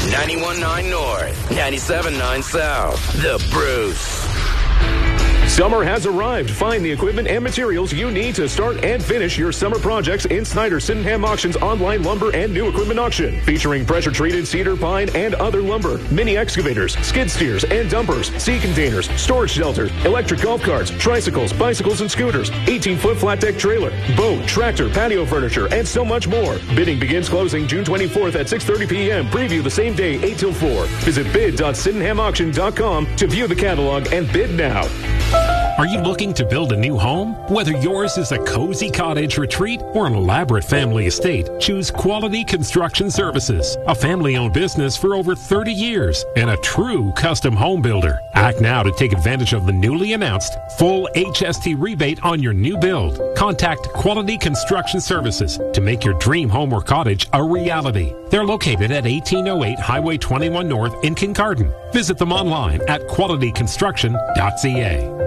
91.9 North, 97.9 South. The Bruce. Summer has arrived. Find the equipment and materials you need to start and finish your summer projects in Snyder Sydenham Auction's online lumber and new equipment auction, featuring pressure-treated cedar, pine, and other lumber, mini excavators, skid steers and dumpers, sea containers, storage shelters, electric golf carts, tricycles, bicycles, and scooters, 18-foot flat deck trailer, boat, tractor, patio furniture, and so much more. Bidding begins closing June 24th at 6:30 p.m. Preview the same day, 8 till 4. Visit bid.sydenhamauction.com to view the catalog and bid now. Are you looking to build a new home? Whether yours is a cozy cottage retreat or an elaborate family estate, choose Quality Construction Services, a family-owned business for over 30 years and a true custom home builder. Act now to take advantage of the newly announced full HST rebate on your new build. Contact Quality Construction Services to make your dream home or cottage a reality. They're located at 1808 Highway 21 North in Kincardine. Visit them online at qualityconstruction.ca.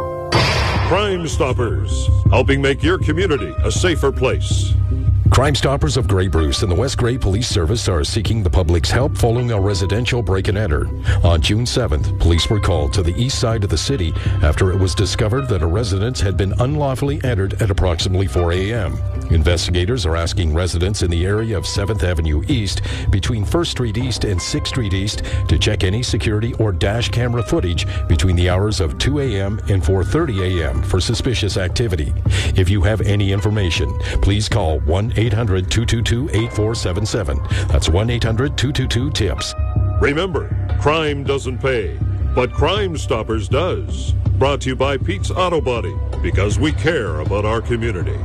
Crime Stoppers, helping make your community a safer place. Crime Stoppers of Grey Bruce and the West Grey Police Service are seeking the public's help following a residential break-and-enter. On June 7th, police were called to the east side of the city after it was discovered that a residence had been unlawfully entered at approximately 4 a.m. Investigators are asking residents in the area of 7th Avenue East, between 1st Street East and 6th Street East, to check any security or dash camera footage between the hours of 2 a.m. and 4:30 a.m. for suspicious activity. If you have any information, please call 1-800-222-8477. That's 1-800-222-TIPS. Remember, crime doesn't pay, but Crime Stoppers does. Brought to you by Pete's Auto Body, because we care about our community.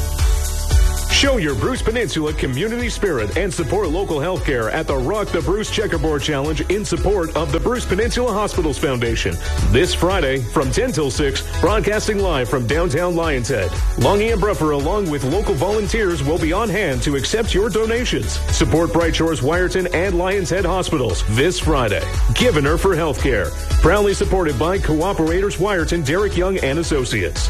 Show your Bruce Peninsula community spirit and support local health care at the Rock the Bruce Checkerboard Challenge in support of the Bruce Peninsula Hospitals Foundation. This Friday from 10 till 6, broadcasting live from downtown Lions Head. Longy and Bruffer, along with local volunteers, will be on hand to accept your donations. Support Bright Shores, Wyerton, and Lions Head Hospitals this Friday. Givener for Healthcare. Proudly supported by Cooperators Wyerton, Derek Young and Associates.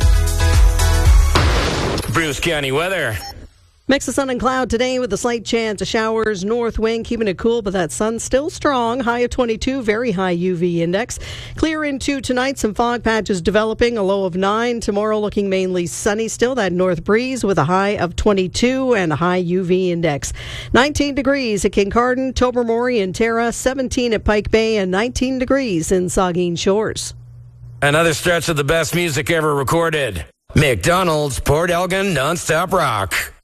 Bruce County weather. Mix of sun and cloud today with a slight chance of showers. North wind keeping it cool, but that sun's still strong. High of 22, very high UV index. Clear into tonight, some fog patches developing, a low of 9. Tomorrow looking mainly sunny still, that north breeze with a high of 22 and a high UV index. 19 degrees at Kincardine, Tobermory and Tara, 17 at Pike Bay, and 19 degrees in Saugeen Shores. Another stretch of the best music ever recorded. McDonald's Port Elgin Nonstop Rock.